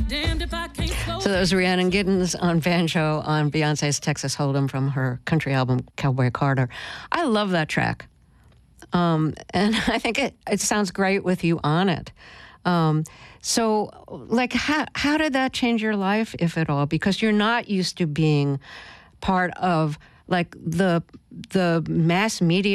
So that was Rhiannon Giddens on banjo on Beyonce's Texas Hold'em from her country album Cowboy Carter. I love that track. And I think it sounds great with you on it. So, like, how did that change your life, if at all? Because you're not used to being part of, like, the mass media